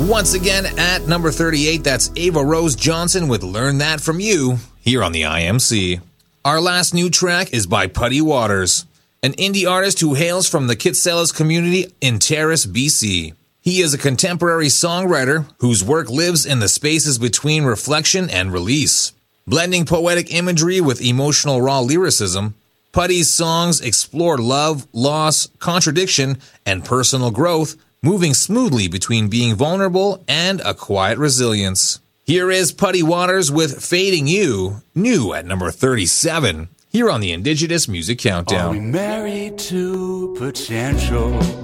Once again, at number 38, that's Ava Rose Johnson with Learn That From You, here on the IMC. Our last new track is by Putty Waters, an indie artist who hails from the Kitsellas community in Terrace, BC. He is a contemporary songwriter whose work lives in the spaces between reflection and release. Blending poetic imagery with emotional raw lyricism, Putty's songs explore love, loss, contradiction, and personal growth, moving smoothly between being vulnerable and a quiet resilience. Here is Putty Waters with Fading You, new at number 37, here on the Indigenous Music Countdown. Are we married to potential?